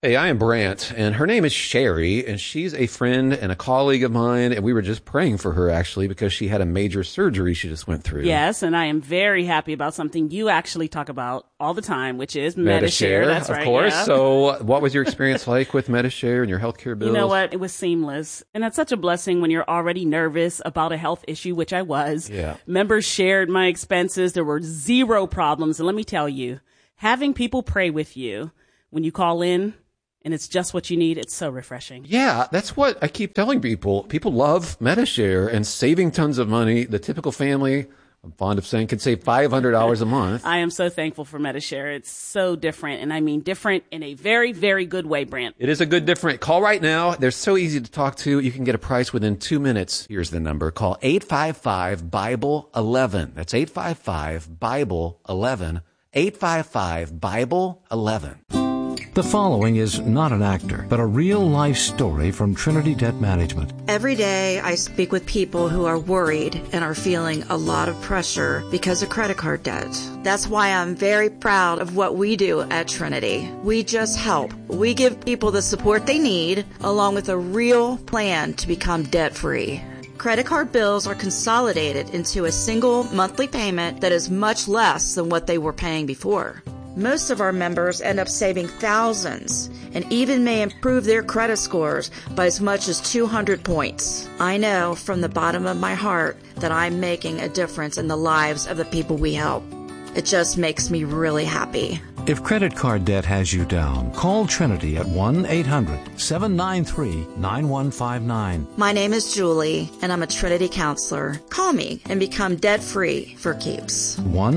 Hey, I am Brant, and her name is Sherry, and she's a friend and a colleague of mine, and we were just praying for her, actually, because she had a major surgery she just went through. Yes, and I am very happy about something you actually talk about all the time, which is Medi-Share. That's right, of course. Yeah. So what was your experience like with Medi-Share and your healthcare bills? You know what? It was seamless. And that's such a blessing when you're already nervous about a health issue, which I was. Yeah. Members shared my expenses. There were zero problems. And let me tell you, having people pray with you when you call in, and it's just what you need. It's so refreshing. Yeah, that's what I keep telling people. People love Medi-Share and saving tons of money. The typical family, I'm fond of saying, can save $500 a month. I am so thankful for Medi-Share. It's so different, and I mean different in a very, very good way, Brant. It is a good different. Call right now. They're so easy to talk to. You can get a price within 2 minutes. Here's the number. Call 855-BIBLE-11. That's 855-BIBLE-11. 855-BIBLE-11. The following is not an actor, but a real-life story from Trinity Debt Management. Every day I speak with people who are worried and are feeling a lot of pressure because of credit card debt. That's why I'm very proud of what we do at Trinity. We just help. We give people the support they need, along with a real plan to become debt-free. Credit card bills are consolidated into a single monthly payment that is much less than what they were paying before. Most of our members end up saving thousands and even may improve their credit scores by as much as 200 points. I know from the bottom of my heart that I'm making a difference in the lives of the people we help. It just makes me really happy. If credit card debt has you down, call Trinity at 1-800-793-9159. My name is Julie, and I'm a Trinity counselor. Call me and become debt-free for keeps.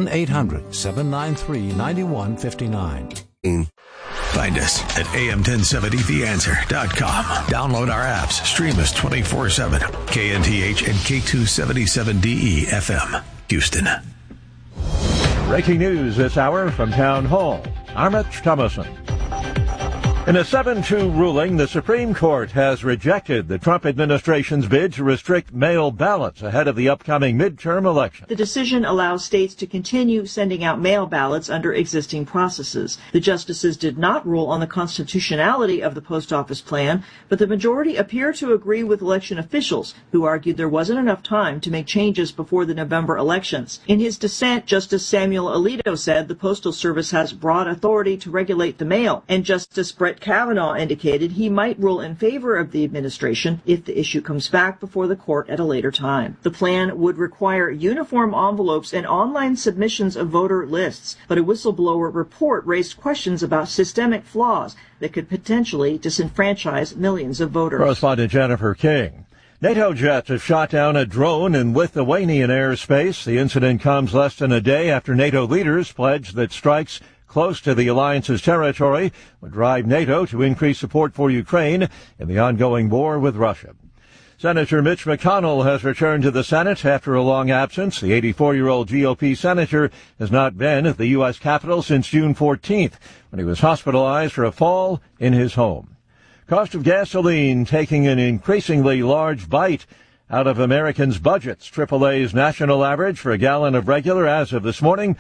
1-800-793-9159. Find us at am1070theanswer.com. Download our apps. Stream us 24/7. KNTH and K277DE FM, Houston. Breaking news this hour from Town Hall. I'm Rich Thomason. In a 7-2 ruling, the Supreme Court has rejected the Trump administration's bid to restrict mail ballots ahead of the upcoming midterm election. The decision allows states to continue sending out mail ballots under existing processes. The justices did not rule on the constitutionality of the post office plan, but the majority appear to agree with election officials who argued there wasn't enough time to make changes before the November elections. In his dissent, Justice Samuel Alito said the Postal Service has broad authority to regulate the mail, and Justice Brett Kavanaugh indicated he might rule in favor of the administration if the issue comes back before the court at a later time. The plan would require uniform envelopes and online submissions of voter lists, but a whistleblower report raised questions about systemic flaws that could potentially disenfranchise millions of voters. Correspondent Jennifer King. NATO jets have shot down a drone in Lithuanian airspace. The incident comes less than a day after NATO leaders pledged that strikes close to the alliance's territory would drive NATO to increase support for Ukraine in the ongoing war with Russia. Senator Mitch McConnell has returned to the Senate after a long absence. The 84-year-old GOP senator has not been at the U.S. Capitol since June 14th, when he was hospitalized for a fall in his home. Cost of gasoline taking an increasingly large bite out of Americans' budgets. AAA's national average for a gallon of regular as of this morning,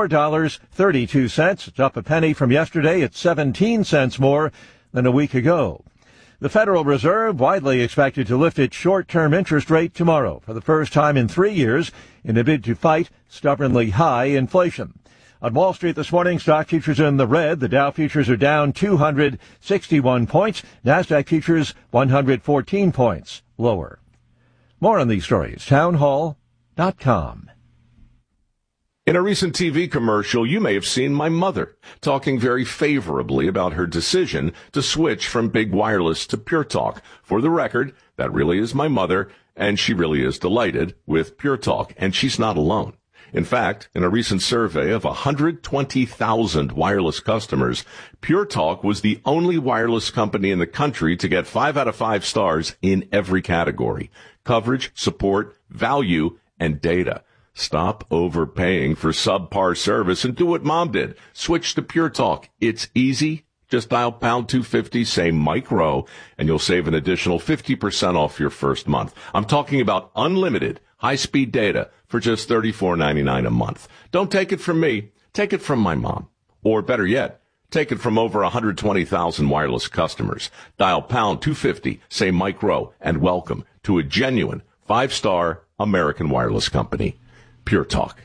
$4.32. It's up a penny from yesterday. It's 17 cents more than a week ago. The Federal Reserve widely expected to lift its short-term interest rate tomorrow for the first time in 3 years in a bid to fight stubbornly high inflation. On Wall Street this morning, stock futures in the red. The Dow futures are down 261 points. NASDAQ futures 114 points lower. More on these stories, townhall.com. In a recent TV commercial, you may have seen my mother talking very favorably about her decision to switch from Big Wireless to Pure Talk. For the record, that really is my mother, and she really is delighted with Pure Talk, and she's not alone. In fact, in a recent survey of 120,000 wireless customers, Pure Talk was the only wireless company in the country to get 5 out of 5 stars in every category: coverage, support, value, and data. Stop overpaying for subpar service and do what Mom did. Switch to Pure Talk. It's easy. Just dial pound 250, say micro, and you'll save an additional 50% off your first month. I'm talking about unlimited high-speed data for just $34.99 a month. Don't take it from me. Take it from my mom. Or better yet, Take it from over 120,000 wireless customers. Dial pound 250, say Mike Rowe, and welcome to a genuine 5-star American wireless company. Pure Talk.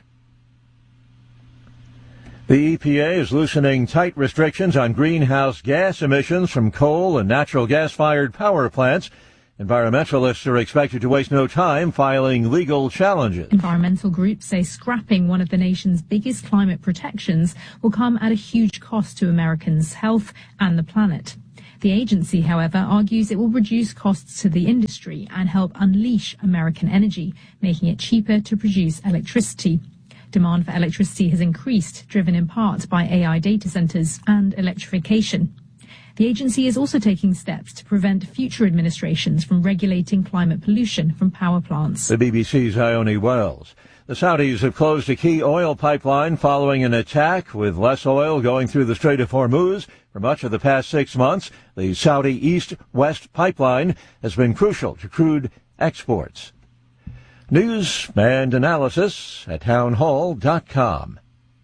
The EPA is loosening tight restrictions on greenhouse gas emissions from coal and natural gas-fired power plants. Environmentalists are expected to waste no time filing legal challenges. Environmental groups say scrapping one of the nation's biggest climate protections will come at a huge cost to Americans' health and the planet. The agency, however, argues it will reduce costs to the industry and help unleash American energy, making it cheaper to produce electricity. Demand for electricity has increased, driven in part by AI data centers and electrification. The agency is also taking steps to prevent future administrations from regulating climate pollution from power plants. The BBC's Ione Wells. The Saudis have closed a key oil pipeline following an attack, with less oil going through the Strait of Hormuz for much of the past 6 months. The Saudi East-West pipeline has been crucial to crude exports. News and analysis at townhall.com.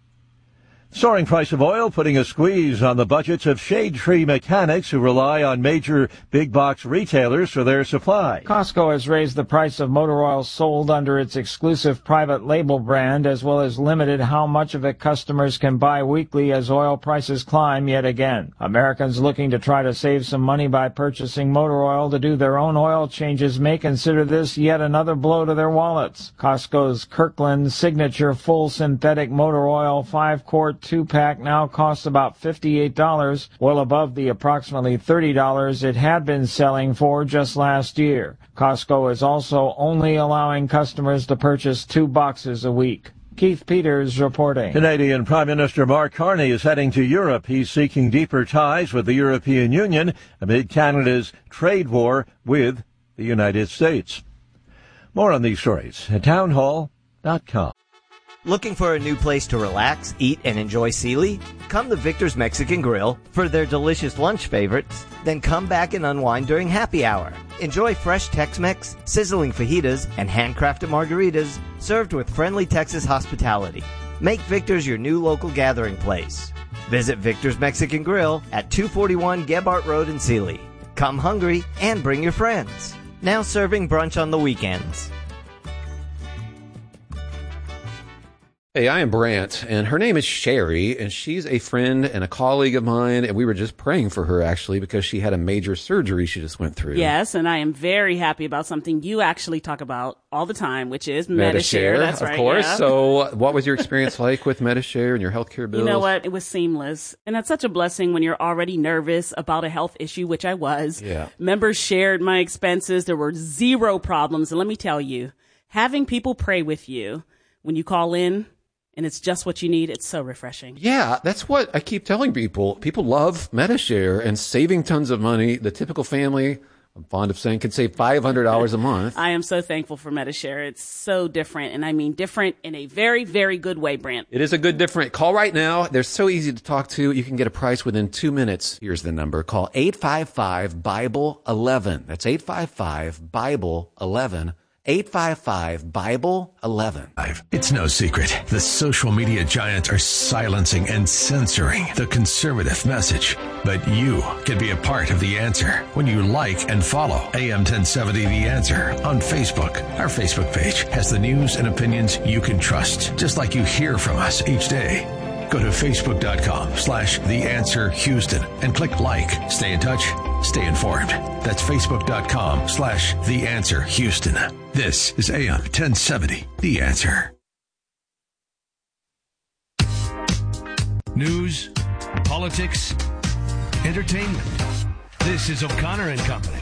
Soaring price of oil putting a squeeze on the budgets of shade tree mechanics who rely on major big box retailers for their supply. Costco has raised the price of motor oil sold under its exclusive private label brand, as well as limited how much of it customers can buy weekly as oil prices climb yet again. Americans looking to try to save some money by purchasing motor oil to do their own oil changes may consider this yet another blow to their wallets. Costco's Kirkland Signature Full Synthetic Motor Oil 5-quart 2-pack now costs about $58, well above the approximately $30 it had been selling for just last year. Costco is also only allowing customers to purchase 2 boxes a week. Keith Peters reporting. Canadian Prime Minister Mark Carney is heading to Europe. He's seeking deeper ties with the European Union amid Canada's trade war with the United States. More on these stories at townhall.com. Looking for a new place to relax, eat, and enjoy Sealy? Come to Victor's Mexican Grill for their delicious lunch favorites, then come back and unwind during happy hour. Enjoy fresh Tex-Mex, sizzling fajitas, and handcrafted margaritas served with friendly Texas hospitality. Make Victor's your new local gathering place. Visit Victor's Mexican Grill at 241 Gebhart Road in Sealy. Come hungry and bring your friends. Now serving brunch on the weekends. Hey, I am Brant, and her name is Sherry, and she's a friend and a colleague of mine, and we were just praying for her, actually, because she had a major surgery she just went through. Yes, and I am very happy about something you actually talk about all the time, which is Medi-Share. That's right, of course. Yeah. So what was your experience like with Medi-Share and your healthcare bills? You know what? It was seamless. And that's such a blessing when you're already nervous about a health issue, which I was. Yeah. Members shared my expenses. There were zero problems. And let me tell you, having people pray with you when you call in, and it's just what you need, it's so refreshing. Yeah, that's what I keep telling people. People love Medi-Share and saving tons of money. The typical family, I'm fond of saying, can save $500 a month. I am so thankful for Medi-Share. It's so different, and I mean different in a very, very good way, Brant. It is a good different. Call right now. They're so easy to talk to. You can get a price within 2 minutes. Here's the number. Call 855-BIBLE-11. That's 855-BIBLE-11. 855-BIBLE-11. It's no secret. The social media giants are silencing and censoring the conservative message. But you can be a part of the answer when you like and follow AM 1070 The Answer on Facebook. Our Facebook page has the news and opinions you can trust, just like you hear from us each day. Go to Facebook.com/The Answer Houston and click like. Stay in touch. Stay informed. That's Facebook.com/The Answer Houston. This is AM 1070 The Answer. News, politics, entertainment. This is O'Connor and Company.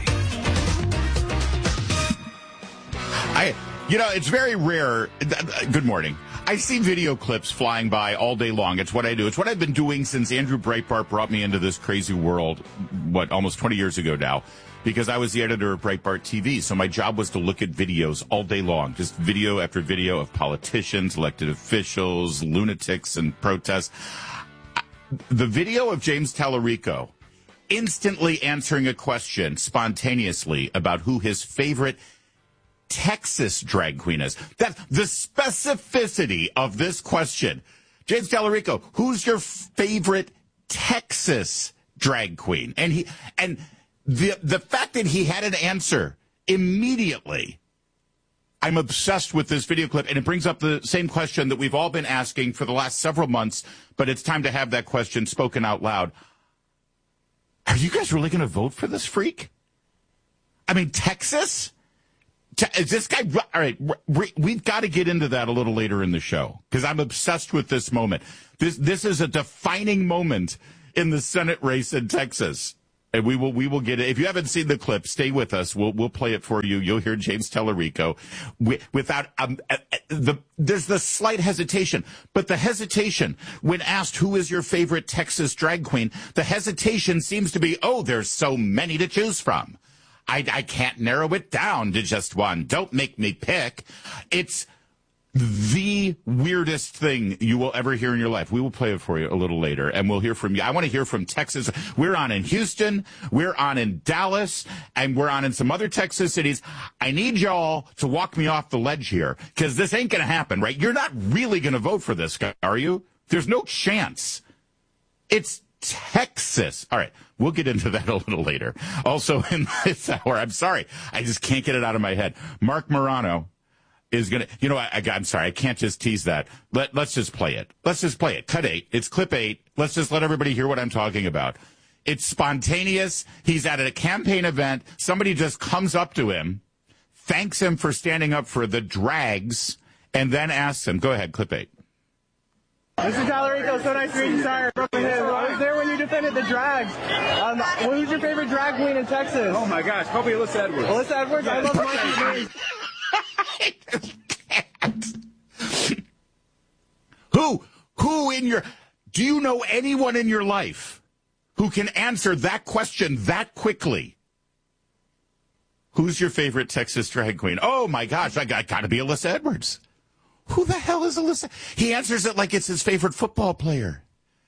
It's very rare. Good morning. I see video clips flying by all day long. It's what I do. It's what I've been doing since Andrew Breitbart brought me into this crazy world, almost 20 years ago now, because I was the editor of Breitbart TV. So my job was to look at videos all day long, just video after video of politicians, elected officials, lunatics, and protests. The video of James Tallarico instantly answering a question spontaneously about who his favorite Texas drag queen is. That's the specificity of this question. James Tallarico, who's your favorite Texas drag queen. And the fact that he had an answer immediately, I'm obsessed with this video clip, and it brings up the same question that we've all been asking for the last several months, but it's time to have that question spoken out loud. Are you guys really going to vote for this freak? I mean, Texas? Is this guy? All right, we've got to get into that a little later in the show because I'm obsessed with this moment. This is a defining moment in the Senate race in Texas, and we will get it. If you haven't seen the clip, stay with us. We'll play it for you. You'll hear James Tellerico without there's the slight hesitation, but the hesitation when asked who is your favorite Texas drag queen, the hesitation seems to be, oh, there's so many to choose from. I can't narrow it down to just one. Don't make me pick. It's the weirdest thing you will ever hear in your life. We will play it for you a little later, and we'll hear from you. I want to hear from Texas. We're on in Houston. We're on in Dallas, and we're on in some other Texas cities. I need y'all to walk me off the ledge here, because this ain't going to happen, right? You're not really going to vote for this guy, are you? There's no chance. It's Texas. All right. We'll get into that a little later. Also in this hour, I'm sorry, I just can't get it out of my head. Mark Morano is going to, I'm sorry, I can't just tease that. Let's just play it. Let's just play it. Cut 8. It's clip 8. Let's just let everybody hear what I'm talking about. It's spontaneous. He's at a campaign event. Somebody just comes up to him, thanks him for standing up for the drags, and then asks him, go ahead, clip 8. Mr. Tallarico, so nice to meet you, sir. I was there when you defended the drags. Who's your favorite drag queen in Texas? Oh, my gosh. Probably Alyssa Edwards. Alyssa Edwards? I love Monkey. Do you know anyone in your life who can answer that question that quickly? Who's your favorite Texas drag queen? Oh, my gosh. I got to be Alyssa Edwards. Who the hell is Alyssa? He answers it like it's his favorite football player.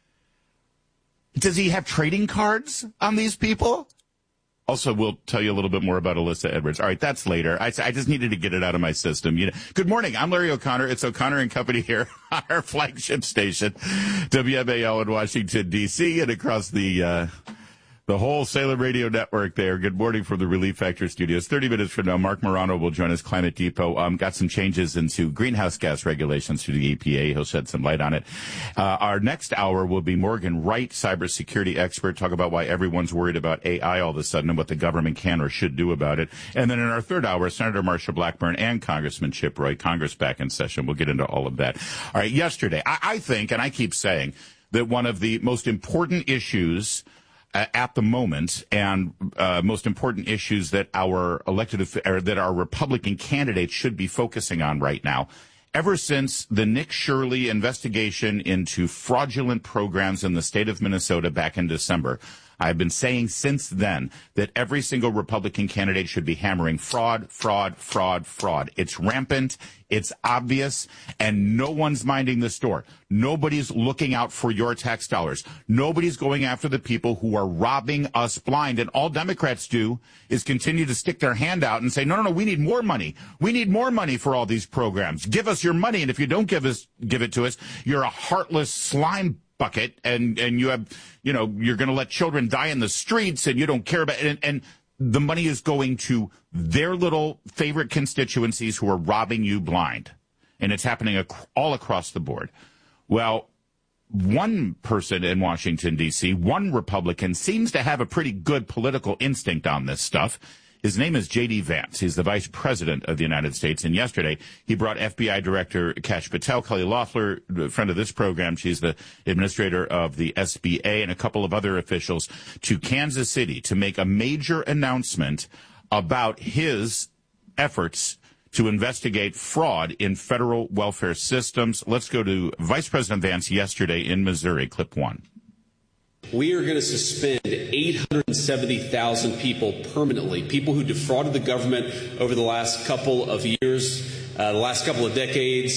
Does he have trading cards on these people? Also, we'll tell you a little bit more about Alyssa Edwards. All right, that's later. I just needed to get it out of my system. Good morning. I'm Larry O'Connor. It's O'Connor and Company here on our flagship station, WMAL in Washington, D.C., and across the whole Salem Radio Network there. Good morning from the Relief Factor studios. 30 minutes from now, Mark Morano will join us, Climate Depot. Got some changes into greenhouse gas regulations through the EPA. He'll shed some light on it. Our next hour will be Morgan Wright, cybersecurity expert, talk about why everyone's worried about AI all of a sudden and what the government can or should do about it. And then in our third hour, Senator Marsha Blackburn and Congressman Chip Roy, Congress back in session. We'll get into all of that. All right, yesterday, I think, and I keep saying, that one of the most important issues at the moment, and most important issues that our that our Republican candidates should be focusing on right now, ever since the Nick Shirley investigation into fraudulent programs in the state of Minnesota back in December, I've been saying since then that every single Republican candidate should be hammering fraud, fraud, fraud, fraud. It's rampant, it's obvious, and no one's minding the store. Nobody's looking out for your tax dollars. Nobody's going after the people who are robbing us blind. And all Democrats do is continue to stick their hand out and say, no, we need more money. We need more money for all these programs. Give us your money, and if you don't give it to us, you're a heartless slime bucket, and you have, you're going to let children die in the streets, and you don't care about it. And the money is going to their little favorite constituencies who are robbing you blind. And it's happening all across the board. Well, one person in Washington, D.C., one Republican, seems to have a pretty good political instinct on this stuff. His name is J.D. Vance. He's the vice president of the United States. And yesterday, he brought FBI Director Kash Patel, Kelly Loeffler, a friend of this program. She's the administrator of the SBA, and a couple of other officials to Kansas City to make a major announcement about his efforts to investigate fraud in federal welfare systems. Let's go to Vice President Vance yesterday in Missouri, clip 1. We are going to suspend 870,000 people permanently, people who defrauded the government over the last couple of years, the last couple of decades.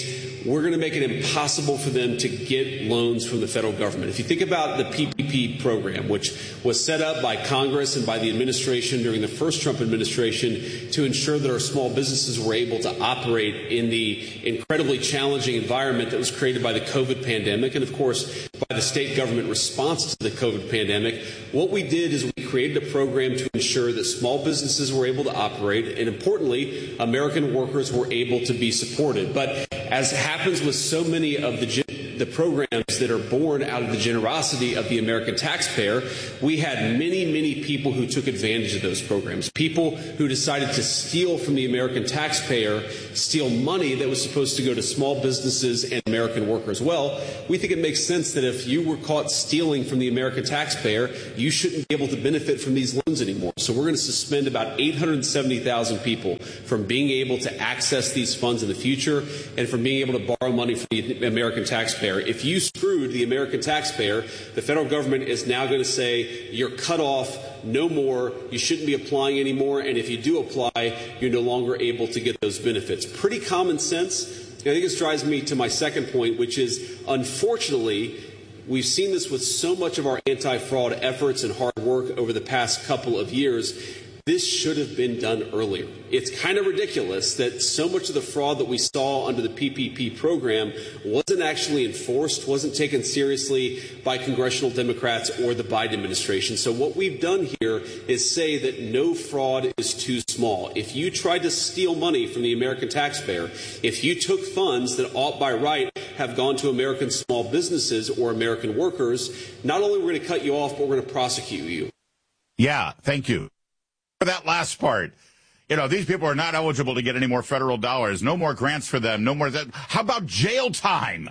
we're going to make it impossible for them to get loans from the federal government. If you think about the PPP program, which was set up by Congress and by the administration during the first Trump administration to ensure that our small businesses were able to operate in the incredibly challenging environment that was created by the COVID pandemic and, of course, by the state government response to the COVID pandemic, what we did is we created a program to ensure that small businesses were able to operate and, importantly, American workers were able to be supported. But as happens with so many of the programs that are born out of the generosity of the American taxpayer, we had many people who took advantage of those programs, people who decided to steal from the American taxpayer, steal money that was supposed to go to small businesses and American workers. Well, we think it makes sense that if you were caught stealing from the American taxpayer, you shouldn't be able to benefit from these loans anymore. So we're going to suspend about 870,000 people from being able to access these funds in the future and from being able to borrow money from the American taxpayer. If you screwed the American taxpayer, the federal government is now going to say you're cut off, no more, you shouldn't be applying anymore, and if you do apply, you're no longer able to get those benefits. Pretty common sense. I think this drives me to my second point, which is, unfortunately, we've seen this with so much of our anti-fraud efforts and hard work over the past couple of years. This should have been done earlier. It's kind of ridiculous that so much of the fraud that we saw under the PPP program wasn't actually enforced, wasn't taken seriously by congressional Democrats or the Biden administration. So what we've done here is say that no fraud is too small. If you tried to steal money from the American taxpayer, if you took funds that ought by right have gone to American small businesses or American workers, not only are we going to cut you off, but we're going to prosecute you. Yeah, thank you. For that last part, these people are not eligible to get any more federal dollars. No more grants for them. No more. How about jail time?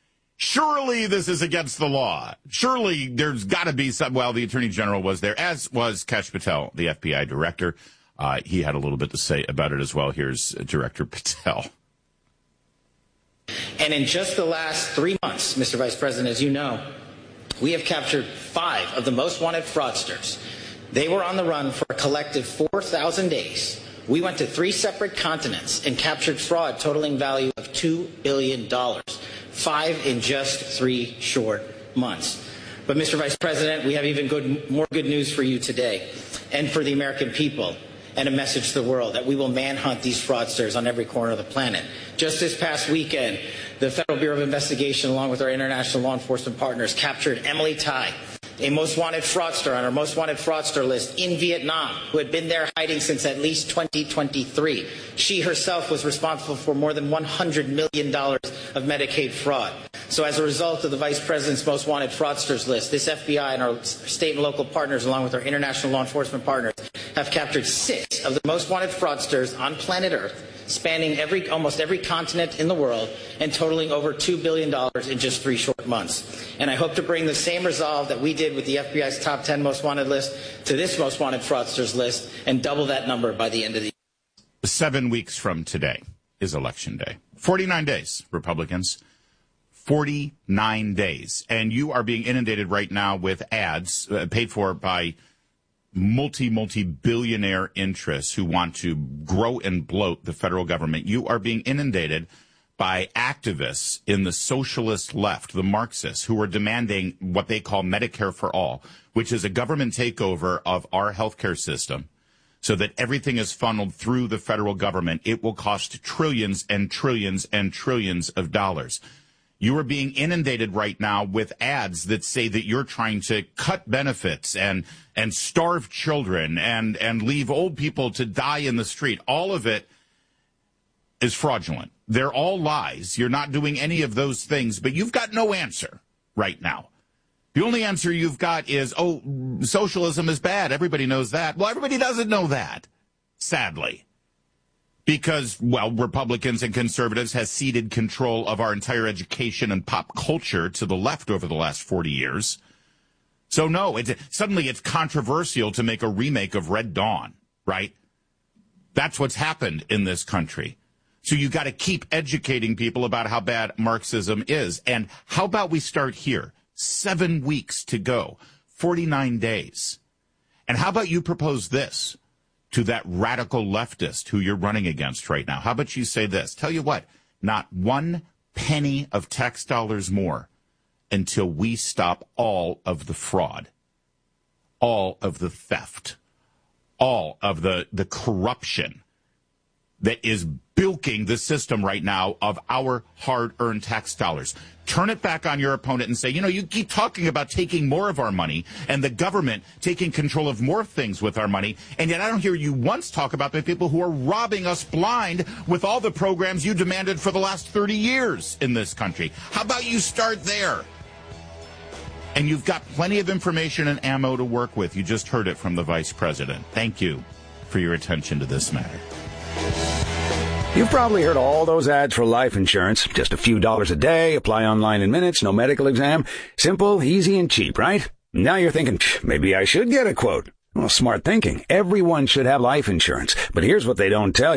Surely this is against the law. Surely there's got to be some. Well, the Attorney General was there, as was Kash Patel, the FBI director. He had a little bit to say about it as well. Here's Director Patel. And in just the last 3 months, Mr. Vice President, as you know, we have captured 5 of the most wanted fraudsters. They were on the run for a collective 4,000 days. We went to 3 separate continents and captured fraud totaling value of $2 billion, 5 in just 3 short months. But, Mr. Vice President, we have even more good news for you today and for the American people, and a message to the world that we will manhunt these fraudsters on every corner of the planet. Just this past weekend, the Federal Bureau of Investigation, along with our international law enforcement partners, captured Emily Tai, a most wanted fraudster on our most wanted fraudster list in Vietnam, who had been there hiding since at least 2023. She herself was responsible for more than $100 million of Medicaid fraud. So as a result of the Vice President's most wanted fraudsters list, this FBI and our state and local partners, along with our international law enforcement partners, have captured 6 of the most wanted fraudsters on planet Earth, spanning almost every continent in the world and totaling over $2 billion in just 3 short months. And I hope to bring the same resolve that we did with the FBI's top 10 most wanted list to this most wanted fraudsters list and double that number by the end of the year. 7 weeks from today is Election Day. 49 days, Republicans. 49 days. And you are being inundated right now with ads paid for by multi-billionaire interests who want to grow and bloat the federal government. You are being inundated by activists in the socialist left, the Marxists, who are demanding what they call Medicare for All, which is a government takeover of our healthcare system so that everything is funneled through the federal government. It will cost trillions and trillions and trillions of dollars. You are being inundated right now with ads that say that you're trying to cut benefits and starve children and leave old people to die in the street. All of it is fraudulent. They're all lies. You're not doing any of those things, but you've got no answer right now. The only answer you've got is, socialism is bad. Everybody knows that. Well, everybody doesn't know that, sadly. Because, Republicans and conservatives has ceded control of our entire education and pop culture to the left over the last 40 years. So, no, suddenly it's controversial to make a remake of Red Dawn, right? That's what's happened in this country. So you got to keep educating people about how bad Marxism is. And how about we start here? 7 weeks to go, 49 days. And how about you propose this to that radical leftist who you're running against right now? How about you say this? Tell you what, not one penny of tax dollars more until we stop all of the fraud, all of the theft, all of the corruption that is bilking the system right now of our hard-earned tax dollars. Turn it back on your opponent and say, you keep talking about taking more of our money and the government taking control of more things with our money, and yet I don't hear you once talk about the people who are robbing us blind with all the programs you demanded for the last 30 years in this country. How about you start there? And you've got plenty of information and ammo to work with. You just heard it from the vice president. Thank you for your attention to this matter. You've probably heard all those ads for life insurance. Just a few dollars a day, apply online in minutes, no medical exam. Simple, easy, and cheap, right? Now you're thinking, maybe I should get a quote. Well, smart thinking. Everyone should have life insurance. But here's what they don't tell you.